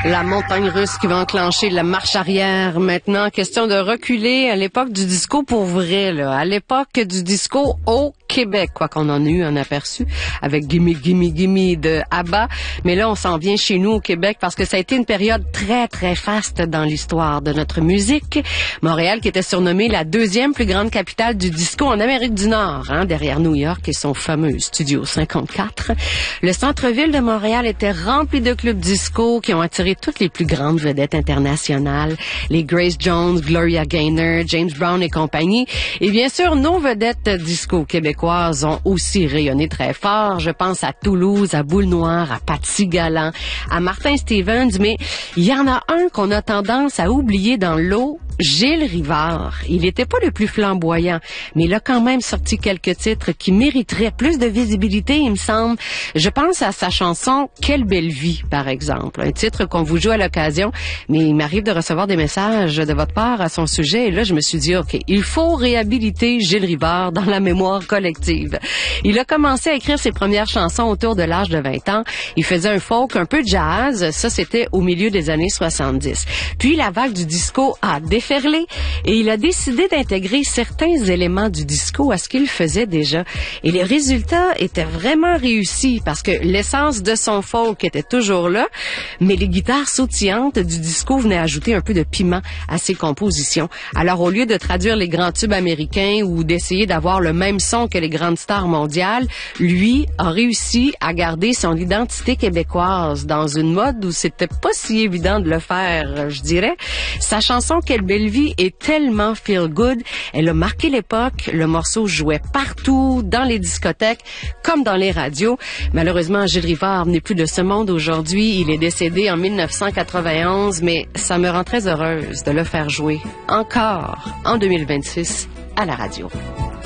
La montagne russe qui va enclencher la marche arrière. Maintenant, question de reculer à l'époque du disco pour vrai, là. À l'époque du disco au Québec, quoi qu'on en ait eu un aperçu avec Gimme Gimme Gimme de ABBA. Mais là, on s'en vient chez nous au Québec parce que ça a été une période très, très faste dans l'histoire de notre musique. Montréal, qui était surnommée la deuxième plus grande capitale du disco en Amérique du Nord, derrière New York et son fameux Studio 54. Le centre-ville de Montréal était rempli de clubs disco qui ont attiré toutes les plus grandes vedettes internationales, les Grace Jones, Gloria Gaynor, James Brown et compagnie. Et bien sûr, nos vedettes disco québécoises ont aussi rayonné très fort. Je pense à Toulouse, à Boule Noire, à Patsy Galland, à Martin Stevens, mais il y en a un qu'on a tendance à oublier dans l'eau, Gilles Rivard. Il n'était pas le plus flamboyant, mais il a quand même sorti quelques titres qui mériteraient plus de visibilité, il me semble. Je pense à sa chanson « Quelle belle vie », par exemple. Un titre qu'on vous joue à l'occasion, mais il m'arrive de recevoir des messages de votre part à son sujet. Et là, je me suis dit, OK, il faut réhabiliter Gilles Rivard dans la mémoire collective. Il a commencé à écrire ses premières chansons autour de l'âge de 20 ans. Il faisait un folk, un peu jazz. Ça, c'était au milieu des années 70. Puis, la vague du disco a déferlé et il a décidé d'intégrer certains éléments du disco à ce qu'il faisait déjà. Et les résultats étaient vraiment réussis parce que l'essence de son folk était toujours là, mais les guitares sautillantes du disco venaient ajouter un peu de piment à ses compositions. Alors, au lieu de traduire les grands tubes américains ou d'essayer d'avoir le même son que les grandes stars mondiales, lui a réussi à garder son identité québécoise dans une mode où c'était pas si évident de le faire, je dirais. Sa chanson « Quelle belle vie » est tellement feel good. Elle a marqué l'époque. Le morceau jouait partout, dans les discothèques, comme dans les radios. Malheureusement, Gilles Rivard n'est plus de ce monde aujourd'hui. Il est décédé en 1991, mais ça me rend très heureuse de le faire jouer encore en 2026 à la radio.